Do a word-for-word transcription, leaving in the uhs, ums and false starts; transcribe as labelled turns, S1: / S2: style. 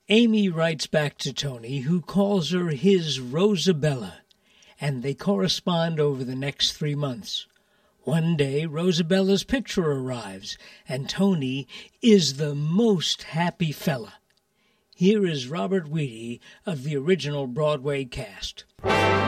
S1: Amy writes back to Tony, who calls her his Rosabella, and they correspond over the next three months. One day, Rosabella's picture arrives, and Tony is the most happy fella. Here is Robert Weedy of the original Broadway cast.